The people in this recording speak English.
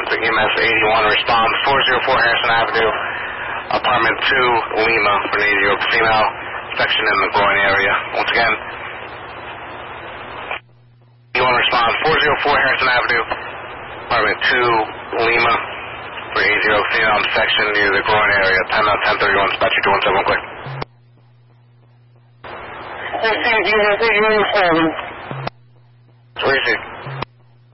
to EMS 81, respond 404 Harrison Avenue, apartment 2, Lima, for an 80-year-old female, section in the groin area. Once again, 81, respond 404 Harrison Avenue, apartment 2, Lima, for an 80-year-old female, section near the groin area. 10-10-31, dispatcher 217, quick. Where is he?